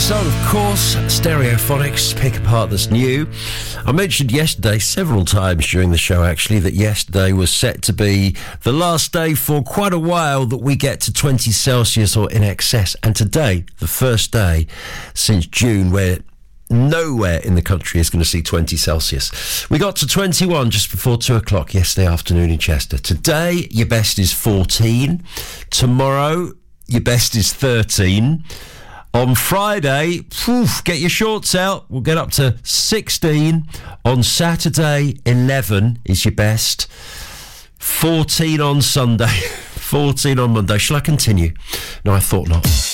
song, of course, Stereophonics, Pick a Part That's New. I mentioned yesterday, several times during the show actually, that yesterday was set to be the last day for quite a while that we get to 20 Celsius or in excess. And today, the first day since June where nowhere in the country is going to see 20 Celsius. We got to 21 just before 2 o'clock yesterday afternoon in Chester. Today, your best is 14. Tomorrow, your best is 13. On Friday, get your shorts out. We'll get up to 16. On Saturday, 11 is your best. 14 on Sunday. 14 on Monday. Shall I continue? No, I thought not.